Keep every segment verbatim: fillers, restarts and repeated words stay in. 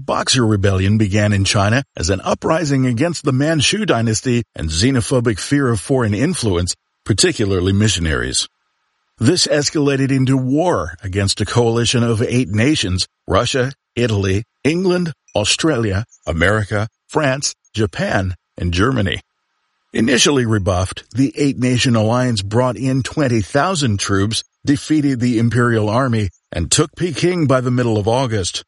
Boxer Rebellion began in China as an uprising against the Manchu dynasty and xenophobic fear of foreign influence, particularly missionaries. This escalated into war against a coalition of eight nations: Russia, Italy, England, Australia, America, France, Japan, and Germany. Initially rebuffed, the eight-nation alliance brought in twenty thousand troops, defeated the imperial army, and took Peking by the middle of August.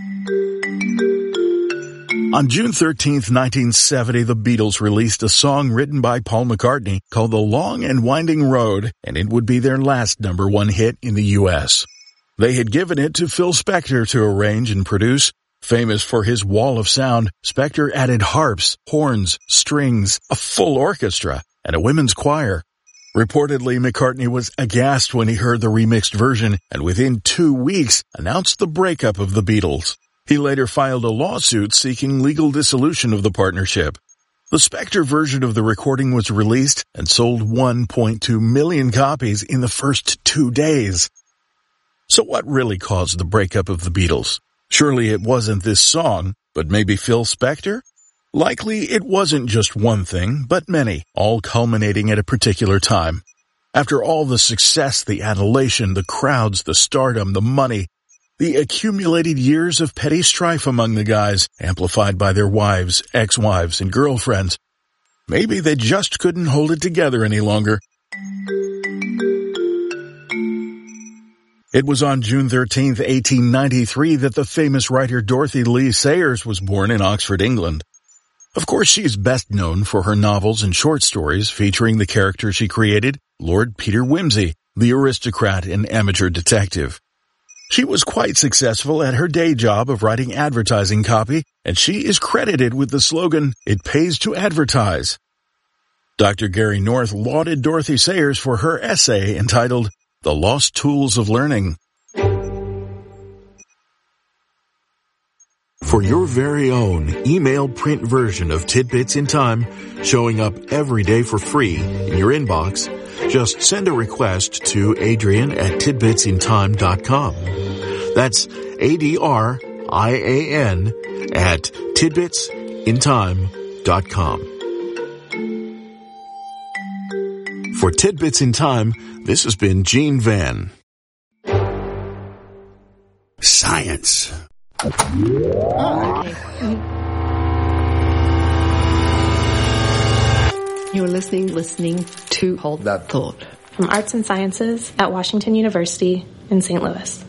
On June thirteenth, nineteen seventy, the Beatles released a song written by Paul McCartney called The Long and Winding Road, and it would be their last number one hit in the U S. They had given it to Phil Spector to arrange and produce. Famous for his wall of sound, Spector added harps, horns, strings, a full orchestra, and a women's choir. Reportedly, McCartney was aghast when he heard the remixed version, and within two weeks announced the breakup of the Beatles. He later filed a lawsuit seeking legal dissolution of the partnership. The Spector version of the recording was released and sold one point two million copies in the first two days. So what really caused the breakup of the Beatles? Surely it wasn't this song, but maybe Phil Spector? Likely it wasn't just one thing, but many, all culminating at a particular time. After all the success, the adulation, the crowds, the stardom, the money, the accumulated years of petty strife among the guys, amplified by their wives, ex-wives, and girlfriends, maybe they just couldn't hold it together any longer. It was on June thirteenth, eighteen ninety-three that the famous writer Dorothy Lee Sayers was born in Oxford, England. Of course, she is best known for her novels and short stories featuring the character she created, Lord Peter Wimsey, the aristocrat and amateur detective. She was quite successful at her day job of writing advertising copy, and she is credited with the slogan, "It pays to advertise." Doctor Gary North lauded Dorothy Sayers for her essay entitled, The Lost Tools of Learning. For your very own email print version of Tidbits in Time, showing up every day for free in your inbox, just send a request to Adrian at tidbits in time dot com. That's A D R I A N at tidbits in time dot com. For Tidbits in Time, this has been Gene Van. Science. Oh, okay. You're listening, listening to Hold That Thought. From Arts and Sciences at Washington University in Saint Louis.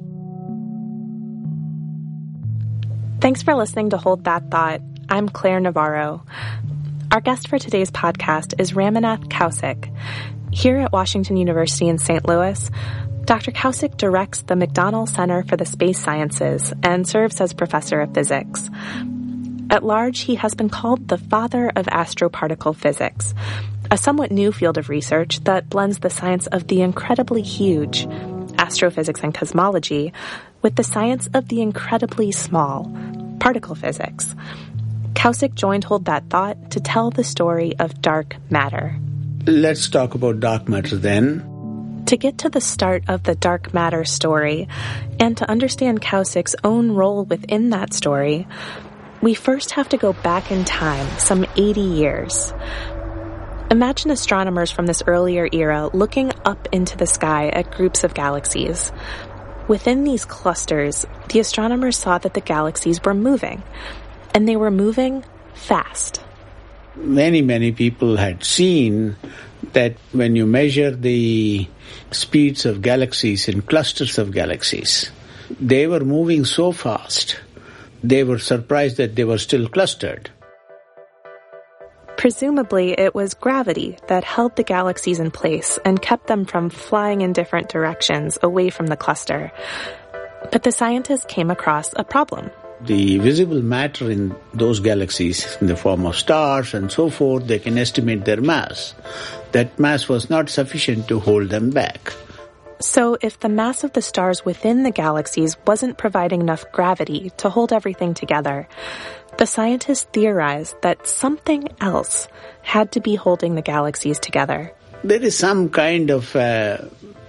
Thanks for listening to Hold That Thought. I'm Claire Navarro. Our guest for today's podcast is Ramanath Kaushik. Here at Washington University in Saint Louis, Doctor Kaushik directs the McDonnell Center for the Space Sciences and serves as professor of physics. At large, he has been called the father of astroparticle physics, a somewhat new field of research that blends the science of the incredibly huge, astrophysics and cosmology, with the science of the incredibly small, particle physics. Kaushik joined Hold That Thought to tell the story of dark matter. Let's talk about dark matter then. To get to the start of the dark matter story, and to understand Kaushik's own role within that story, we first have to go back in time, some eighty years. Imagine astronomers from this earlier era looking up into the sky at groups of galaxies. Within these clusters, the astronomers saw that the galaxies were moving, and they were moving fast. Many, many people had seen that when you measure the speeds of galaxies in clusters of galaxies, they were moving so fast, they were surprised that they were still clustered. Presumably, it was gravity that held the galaxies in place and kept them from flying in different directions away from the cluster. But the scientists came across a problem. The visible matter in those galaxies, in the form of stars and so forth, they can estimate their mass. That mass was not sufficient to hold them back. So if the mass of the stars within the galaxies wasn't providing enough gravity to hold everything together, the scientists theorized that something else had to be holding the galaxies together. There is some kind of uh,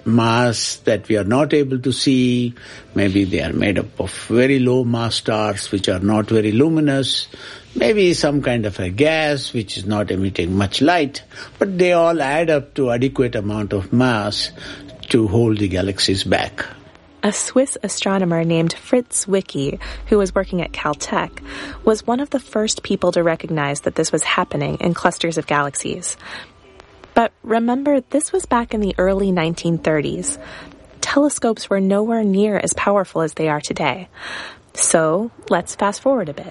mass that we are not able to see. Maybe they are made up of very low mass stars which are not very luminous. Maybe some kind of a gas which is not emitting much light. But they all add up to adequate amount of mass to hold the galaxies back. A Swiss astronomer named Fritz Zwicky, who was working at Caltech, was one of the first people to recognize that this was happening in clusters of galaxies. But remember, this was back in the early nineteen thirties. Telescopes were nowhere near as powerful as they are today. So let's fast forward a bit.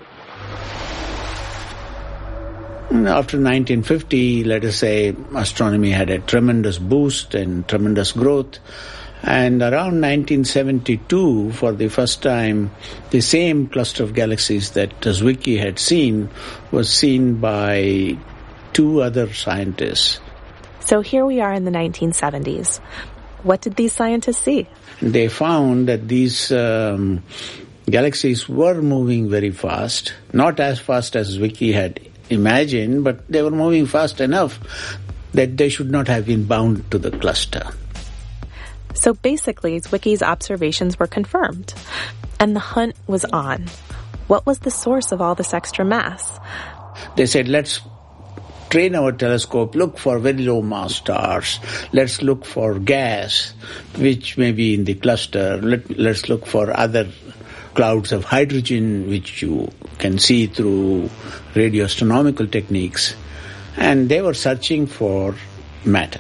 After nineteen fifty, let us say, astronomy had a tremendous boost and tremendous growth. And around nineteen seventy-two, for the first time, the same cluster of galaxies that Zwicky had seen was seen by two other scientists. So here we are in the nineteen seventies. What did these scientists see? They found that these um, galaxies were moving very fast, not as fast as Zwicky had imagined, but they were moving fast enough that they should not have been bound to the cluster. So basically, Zwicky's observations were confirmed, and the hunt was on. What was the source of all this extra mass? They said, let's train our telescope, look for very low mass stars. Let's look for gas, which may be in the cluster. Let, let's look for other clouds of hydrogen, which you can see through radio astronomical techniques. And they were searching for matter.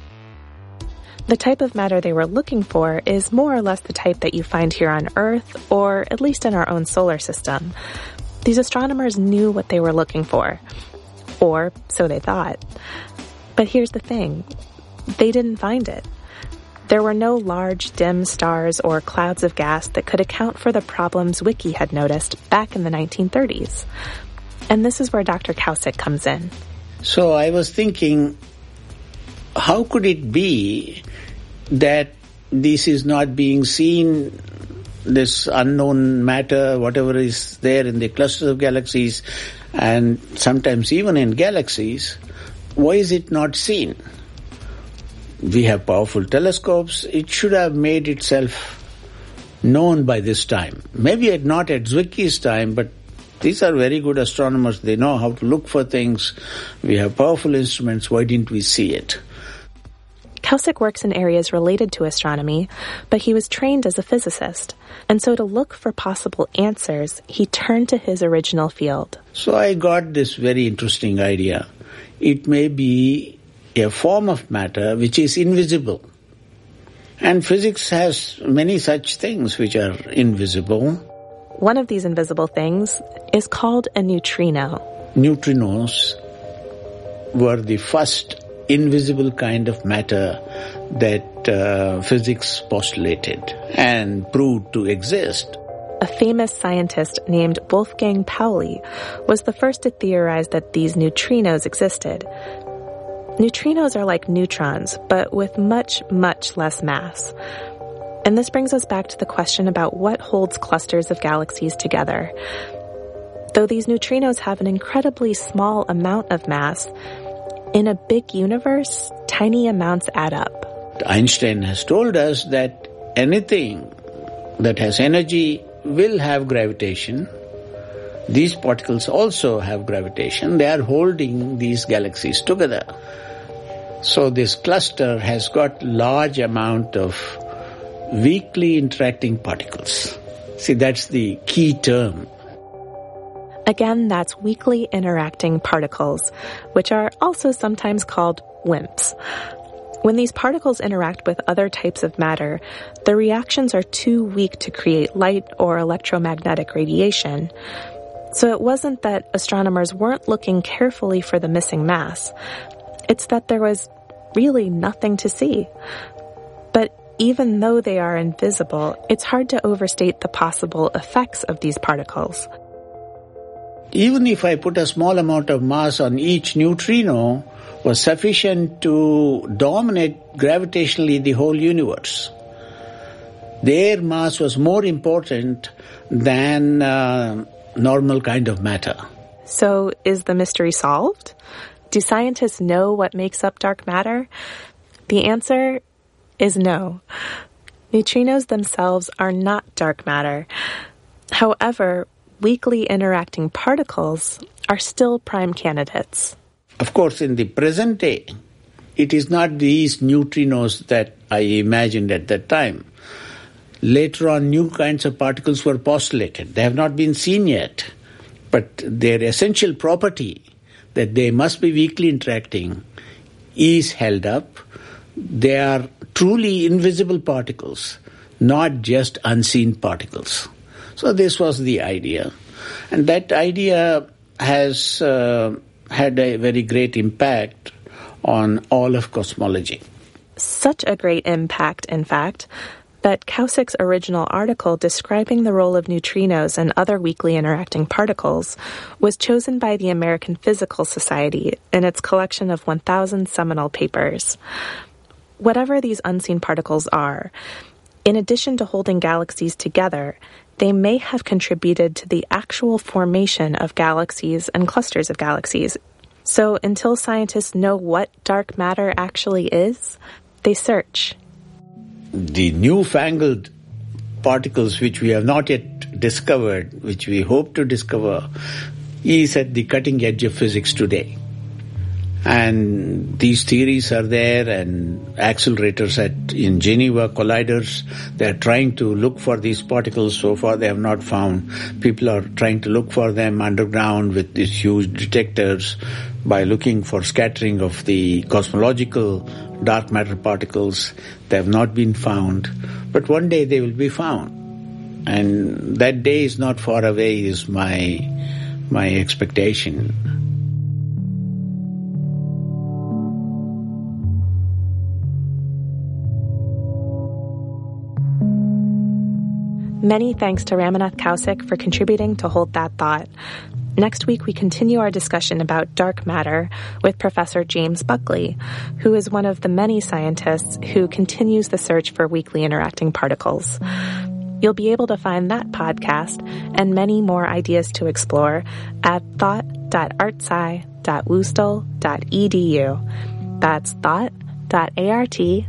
The type of matter they were looking for is more or less the type that you find here on Earth, or at least in our own solar system. These astronomers knew what they were looking for. Or so they thought. But here's the thing. They didn't find it. There were no large, dim stars or clouds of gas that could account for the problems Zwicky had noticed back in the nineteen thirties. And this is where Doctor Kausick comes in. So I was thinking, how could it be that this is not being seen, this unknown matter, whatever is there in the clusters of galaxies, and sometimes even in galaxies, why is it not seen? We have powerful telescopes. It should have made itself known by this time. Maybe not at Zwicky's time, but these are very good astronomers. They know how to look for things. We have powerful instruments. Why didn't we see it? Kausick works in areas related to astronomy, but he was trained as a physicist. And so to look for possible answers, he turned to his original field. So I got this very interesting idea. It may be a form of matter which is invisible. And physics has many such things which are invisible. One of these invisible things is called a neutrino. Neutrinos were the first invisible kind of matter that uh, physics postulated and proved to exist. A famous scientist named Wolfgang Pauli was the first to theorize that these neutrinos existed. Neutrinos are like neutrons, but with much, much less mass. And this brings us back to the question about what holds clusters of galaxies together. Though these neutrinos have an incredibly small amount of mass, in a big universe, tiny amounts add up. Einstein has told us that anything that has energy will have gravitation. These particles also have gravitation. They are holding these galaxies together. So this cluster has got large amount of weakly interacting particles. See, that's the key term. Again, that's weakly interacting particles, which are also sometimes called WIMPs. When these particles interact with other types of matter, the reactions are too weak to create light or electromagnetic radiation. So it wasn't that astronomers weren't looking carefully for the missing mass. It's that there was really nothing to see. But even though they are invisible, it's hard to overstate the possible effects of these particles. Even if I put a small amount of mass on each neutrino, was sufficient to dominate gravitationally the whole universe. Their mass was more important than uh, normal kind of matter. So is the mystery solved? Do scientists know what makes up dark matter? The answer is no. Neutrinos themselves are not dark matter. However, weakly interacting particles are still prime candidates. Of course, in the present day, it is not these neutrinos that I imagined at that time. Later on, new kinds of particles were postulated. They have not been seen yet, but their essential property, that they must be weakly interacting, is held up. They are truly invisible particles, not just unseen particles. So this was the idea. And that idea has uh, had a very great impact on all of cosmology. Such a great impact, in fact, that Kausik's original article describing the role of neutrinos and other weakly interacting particles was chosen by the American Physical Society in its collection of one thousand seminal papers. Whatever these unseen particles are, in addition to holding galaxies together, they may have contributed to the actual formation of galaxies and clusters of galaxies. So until scientists know what dark matter actually is, they search. The newfangled particles which we have not yet discovered, which we hope to discover, is at the cutting edge of physics today. And these theories are there, and accelerators at in Geneva colliders, they are trying to look for these particles. So far they have not found. People are trying to look for them underground with these huge detectors by looking for scattering of the cosmological dark matter particles. They have not been found, but one day they will be found. And that day is not far away, is my my expectation. Many thanks to Ramanath Kausik for contributing to Hold That Thought. Next week, we continue our discussion about dark matter with Professor James Buckley, who is one of the many scientists who continues the search for weakly interacting particles. You'll be able to find that podcast and many more ideas to explore at thought dot artsci dot woostel dot e d u. That's thought dot artsci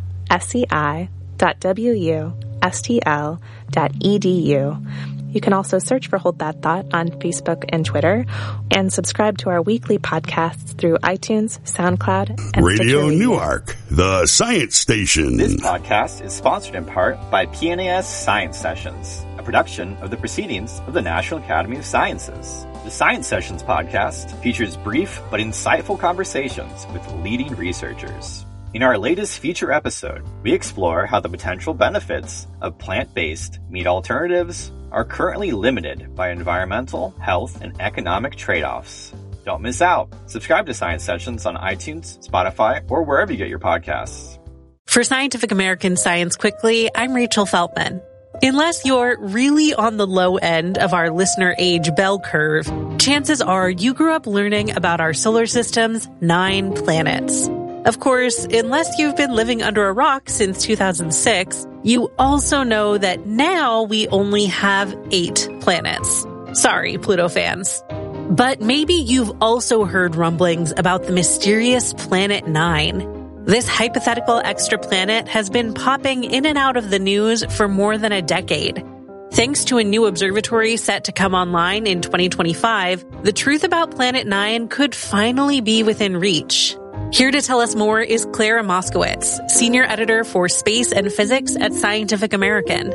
dot w u s t l dot e d u. You can also search for Hold That Thought on Facebook and Twitter, and subscribe to our weekly podcasts through iTunes, SoundCloud, and Radio Stitcher Newark, the science station. This podcast is sponsored in part by P N A S Science Sessions, a production of the Proceedings of the National Academy of Sciences. The Science Sessions podcast features brief but insightful conversations with leading researchers. In our latest feature episode, we explore how the potential benefits of plant-based meat alternatives are currently limited by environmental, health, and economic trade-offs. Don't miss out. Subscribe to Science Sessions on iTunes, Spotify, or wherever you get your podcasts. For Scientific American Science Quickly, I'm Rachel Feltman. Unless you're really on the low end of our listener age bell curve, chances are you grew up learning about our solar system's nine planets. Of course, unless you've been living under a rock since two thousand six, you also know that now we only have eight planets. Sorry, Pluto fans. But maybe you've also heard rumblings about the mysterious Planet Nine. This hypothetical extraplanet has been popping in and out of the news for more than a decade. Thanks to a new observatory set to come online in twenty twenty-five, the truth about Planet Nine could finally be within reach. Here to tell us more is Clara Moskowitz, Senior Editor for Space and Physics at Scientific American.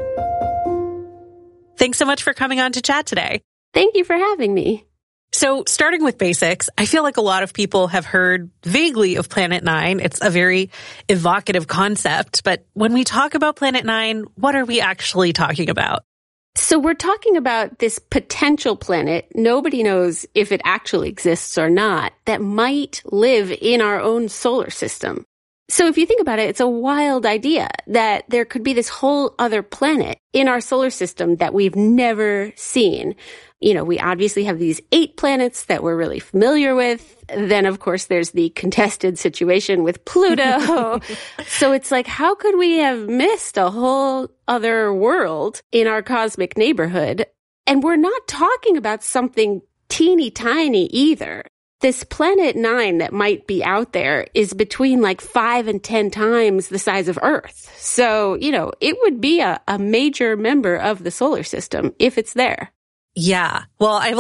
Thanks so much for coming on to chat today. Thank you for having me. So, starting with basics, I feel like a lot of people have heard vaguely of Planet Nine. It's a very evocative concept, but when we talk about Planet Nine, what are we actually talking about? So we're talking about this potential planet, nobody knows if it actually exists or not, that might live in our own solar system. So if you think about it, it's a wild idea that there could be this whole other planet in our solar system that we've never seen. You know, we obviously have these eight planets that we're really familiar with. Then, of course, there's the contested situation with Pluto. So it's like, how could we have missed a whole other world in our cosmic neighborhood? And we're not talking about something teeny tiny either. this planet nine that might be out there is between like five and ten times the size of Earth. So, you know, it would be a, a major member of the solar system if it's there. Yeah. Well, I've